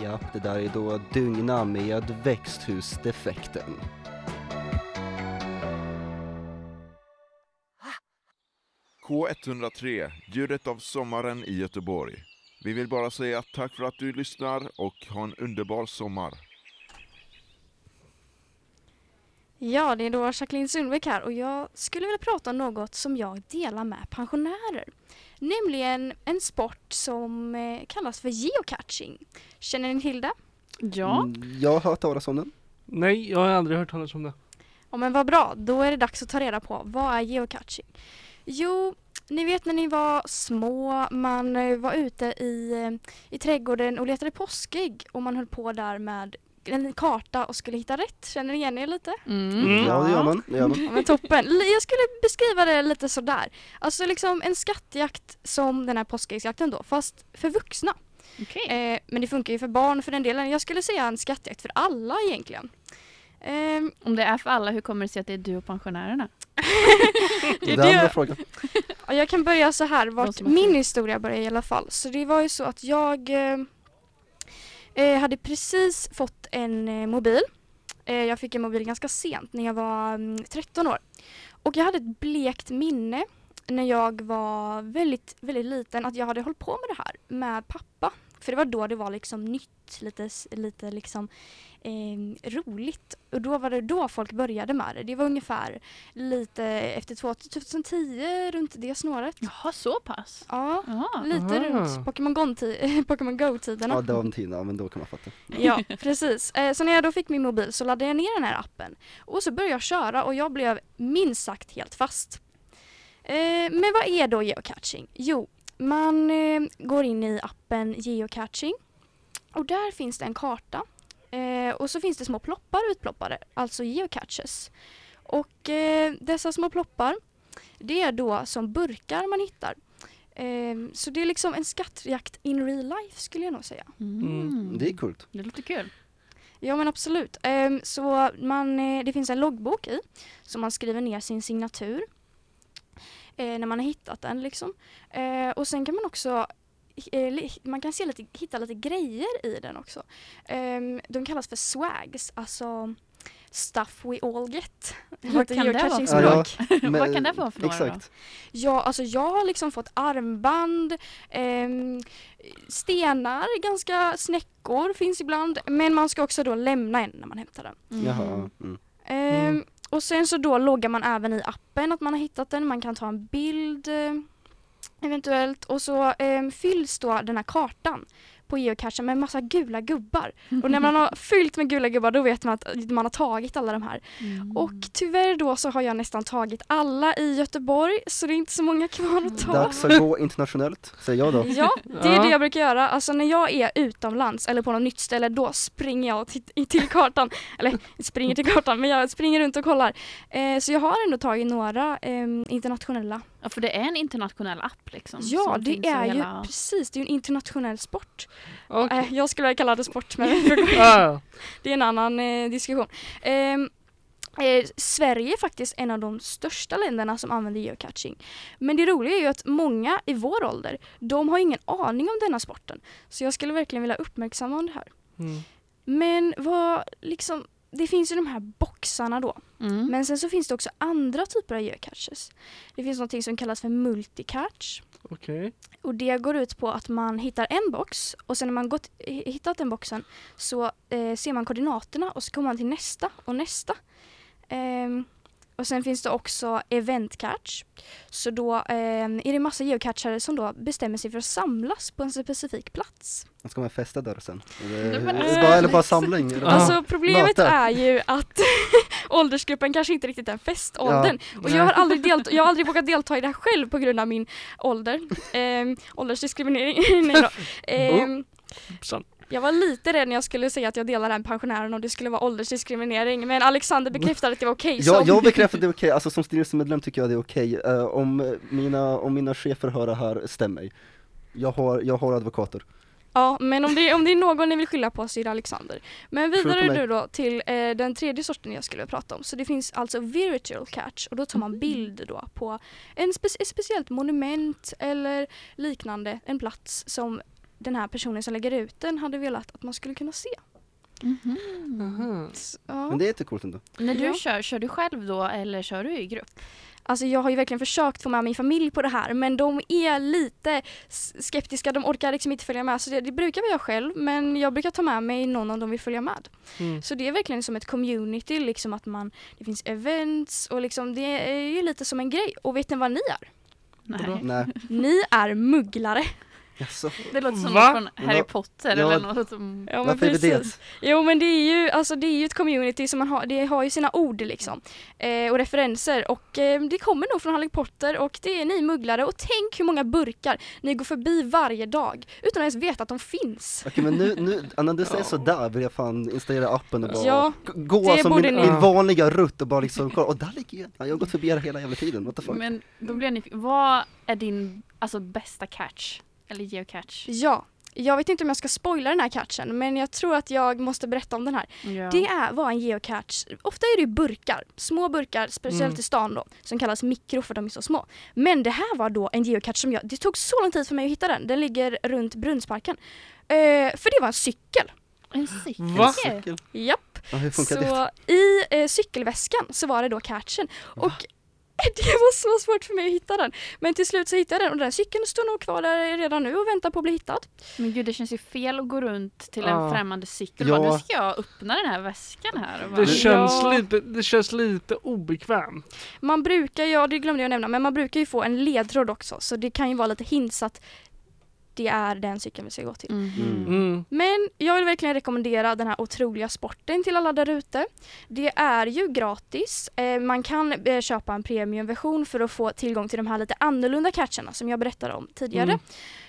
Ja, det där är då Dygna med växthusdefekten. K103, ljudet av sommaren i Göteborg. Vi vill bara säga tack för att du lyssnar och ha en underbar sommar. Ja, det är då Jacqueline Sundbeck här och jag skulle vilja prata om något som jag delar med pensionärer. Nämligen en sport som kallas för geocaching. Känner ni till det? Ja. Jag har hört talas om den. Nej, jag har aldrig hört talas om det. Ja, men vad bra, då är det dags att ta reda på vad är geocaching. Jo, ni vet när ni var små, man var ute i trädgården och letade påskägg och man höll på där med en karta och skulle hitta rätt. Känner ni igen er lite? Ja, det gör man. Ja, men toppen. Jag skulle beskriva det lite sådär. Alltså liksom en skattjakt som den här påskäggsjakten då, fast för vuxna. Okay. Men det funkar ju för barn för den delen. Jag skulle säga en skattjakt för alla egentligen. Om det är för alla, hur kommer det sig att det är du och pensionärerna? Det är andra frågan. Jag kan börja så här, vart min historia börjar i alla fall. Så det var ju så att jag hade precis fått en mobil. Jag fick en mobil ganska sent när jag var 13 år. Och jag hade ett blekt minne när jag var väldigt, väldigt liten att jag hade hållit på med det här med pappa. För det var då det var liksom nytt, lite liksom roligt. Och då var det då folk började med det. Det var ungefär lite efter 2010 runt det snåret. Jaha, så pass? Ja, lite runt Pokémon Go-tiderna. Ja, de tiderna, men då kan man fatta. Ja, precis. Så när jag då fick min mobil så laddade jag ner den här appen. Och så började jag köra och jag blev minst sagt helt fast. Men vad är då geocaching? Jo, man går in i appen geocaching och där finns det en karta och så finns det små ploppar utploppade, alltså geocaches. Och dessa små ploppar, det är då som burkar man hittar. Så det är liksom en skattjakt in real life skulle jag nog säga. Det är kul. Det låter kul. Ja men absolut. Så det finns en loggbok i så man skriver ner sin signatur. När man har hittat den liksom. Och sen kan man också man kan hitta lite grejer i den också. De kallas för swags, alltså stuff we all get. Vad kan det vara för några? Vad kan det vara för några då? Ja, alltså jag har liksom fått armband, stenar, ganska snäckor finns ibland. Men man ska också då lämna en när man hämtar den. Jaha. Och sen så då loggar man även i appen att man har hittat den. Man kan ta en bild eventuellt. Och så fylls då den här kartan på geocachen med en massa gula gubbar. Och när man har fyllt med gula gubbar då vet man att man har tagit alla de här. Och tyvärr då så har jag nästan tagit alla i Göteborg. Så det är inte så många kvar att ta. Dags att gå internationellt, säger jag då. Ja, det är det jag brukar göra. Alltså när jag är utomlands eller på något nytt ställe då springer jag till kartan. Eller springer till kartan, men jag springer runt och kollar. Så jag har ändå tagit några internationella. Ja, för det är en internationell app liksom. Ja, det är ju precis. Det är ju en internationell sport. Okay. Jag skulle kalla det sport, men det är en annan diskussion. Sverige är faktiskt en av de största länderna som använder geocaching. Men det roliga är ju att många i vår ålder, de har ingen aning om denna sporten. Så jag skulle verkligen vilja uppmärksamma om det här. Men det finns ju de här boxarna då. Men sen så finns det också andra typer av geocaches. Det finns något som kallas för multicache. Okay. Och det går ut på att man hittar en box och sen när man hittat den boxen så ser man koordinaterna och så kommer man till nästa och nästa. Och sen finns det också event cache. Så då är det massa geocachare som då bestämmer sig för att samlas på en specifik plats. Ska man festa där sen? Eller bara samling? Alltså problemet är ju att åldersgruppen kanske inte riktigt är feståldern. Ja. Och jag har aldrig vågat delta i det här själv på grund av min ålder. Åldersdiskriminering. Jag var lite rädd när jag skulle säga att jag delar den pensionären och det skulle vara åldersdiskriminering. Men Alexander bekräftade att det var okej. Ja, jag bekräftade att det är okej. Alltså som styrelsemedlem tycker jag det är okej. Om mina chefer hör det här, stämmer. Jag har advokater. Ja, men om det är någon ni vill skylla på så är det Alexander. Men vidare nu då till den tredje sorten jag skulle prata om. Så det finns alltså virtual cache och då tar man bild då på ett speciellt monument eller liknande, en plats som den här personen som lägger ut den hade velat att man skulle kunna se. Aha. Ja. Men det är inte coolt ändå. När du Ja. kör du själv då eller kör du i grupp? Alltså jag har ju verkligen försökt få med min familj på det här, men de är lite skeptiska, de orkar liksom inte följa med, så det brukar vara jag själv, men jag brukar ta med mig någon om de vill följa med. Så det är verkligen som ett community, liksom att det finns events och liksom det är ju lite som en grej. Och vet ni vad ni är? Nej. Nej. Ni är mugglare. Jaså. Det låter som Va? något från Harry Potter Ja. eller något som... Ja, men Varför är vi det? precis. Jo, men det är ju ett community som det har ju sina ord liksom. Och referenser, och det kommer nog från Harry Potter, och det är ni mugglare, och tänk hur många burkar ni går förbi varje dag utan att ens veta att de finns. Okej, men nu när du säger sådär vill jag fan installera appen och bara Ja, gå det som borde min ni. vanliga rutt och bara liksom kolla, och där ligger jag har gått förbi det hela jävla tiden, what the fuck. Men då blir jag vad är din bästa catch? Eller geocache? Ja, jag vet inte om jag ska spoila den här catchen, men jag tror att jag måste berätta om den här. Ja. Det var en geocache. Ofta är det ju burkar, små burkar, speciellt i stan då, som kallas mikro för de är så små. Men det här var då en geocache som det tog så lång tid för mig att hitta den. Den ligger runt Brunnsparken. För det var en cykel. En cykel? Va? Cykel. Japp. Ja, hur funkar det? Så i cykelväskan så var det då catchen. Och det var så svårt för mig att hitta den. Men till slut så hittade jag den, och den cykeln står nog kvar där redan nu och väntar på att bli hittad. Men gud, det känns ju fel att gå runt till Ja. en främmande cykel. Ja. Bara, nu ska jag öppna den här väskan här. Och bara, Det känns lite obekvämt. Man brukar, det glömde jag nämna, men man brukar ju få en ledtråd också. Så det kan ju vara lite hints att det är den cykeln vi ska gå till. Men jag vill verkligen rekommendera den här otroliga sporten till alla där ute. Det är ju gratis. Man kan köpa en premiumversion för att få tillgång till de här lite annorlunda catcherna som jag berättade om tidigare.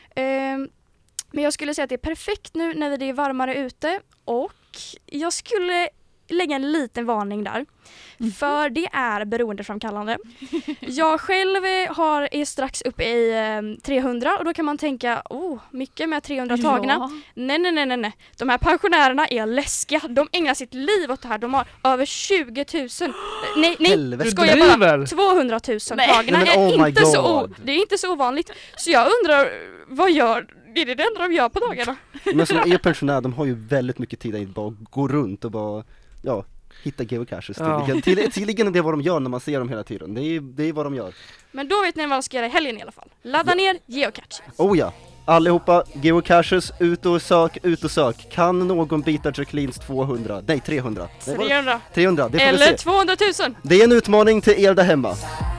Men jag skulle säga att det är perfekt nu när det är varmare ute, och jag skulle lägga en liten varning där. För det är beroendeframkallande. Jag själv är strax uppe i 300, och då kan man tänka, mycket med 300 tagna. Ja. Nej. De här pensionärerna är läskiga. De ägnar sitt liv åt det här. De har över 20 000. Nej, Helvete. skojar Du bara. driver? 200 000 tagna. Nej, men oh my God. Det är inte så ovanligt. Så jag undrar, är det enda de gör på dagarna? Men som är pensionär, de har ju väldigt mycket tid att bara gå runt och bara, hitta geocaches. Ja. Tydligen är det vad de gör när man ser dem hela tiden. Det är vad de gör. Men då vet ni vad jag ska göra i helgen i alla fall. Ladda ner geocache. Oh ja, allihopa, geocaches, ut och sök. Kan någon bita Jacquelines 200? Nej, 300. Nej, 300. 300, det får vi Eller se. 200 000. Det är en utmaning till er där hemma.